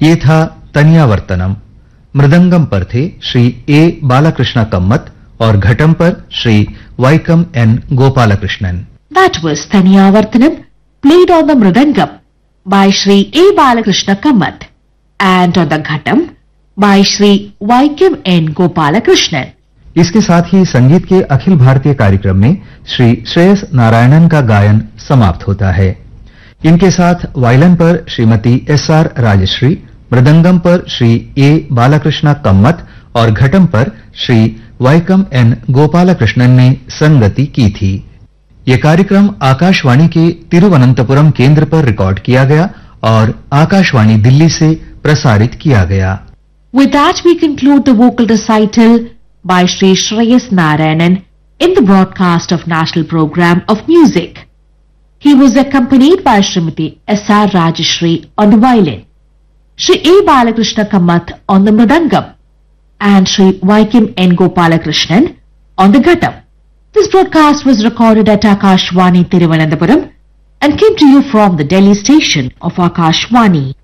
ये था तनियावर्तनम। मृदंगम पर थे श्री ए बालाकृष्ण कम्मत और घटम पर Shri वाइकम N Gopalakrishnan. That was Taniyavartanam, played on the Mridangam by Shri A. Balakrishna Kamath and on the Ghatam by Shri Vaikam N. Gopalakrishnan. इसके साथ ही संगीत के अखिल भारतीय कार्यक्रम में श्री श्रेयस नारायणन का गायन समाप्त होता है। इनके साथ वायलिन पर श्रीमती एस.आर. राजश्री, मृदंगम पर श्री ए. बालाकृष्ण कम्मत और घटम पर श्री वाइकम एन. गोपालकृष्णन ने संगति की थी। यह कार्यक्रम आकाशवाणी के तिरुवनंतपुरम केंद्र पर रिकॉर्ड किया गया और आकाशवाणी दिल्ली से प्रसारित किया गया। With that, we conclude the vocal recital by Shri Shreyas Narayanan in the broadcast of National Program of Music. He was accompanied by Srimati S.R. Rajashri on the violin, Shri A. Balakrishna Kamath on the mridangam, and Shri Vaikam N. Gopalakrishnan on the ghatam. This broadcast was recorded at Akashvani Tiruvananthapuram and came to you from the Delhi station of Akashvani.